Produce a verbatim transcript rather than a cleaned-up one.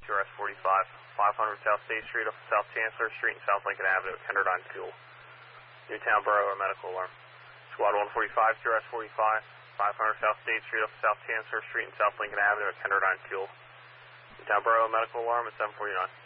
R S forty-five, five hundred South State Street off South Chancellor Street and South Lincoln Avenue at ten oh nine fuel. Newtown Borough or medical alarm. Squad one forty-five, Q R S forty-five, five hundred South State Street off South Chancellor Street and South Lincoln Avenue at ten oh nine fuel. Newtown Borough medical alarm at seven forty-nine.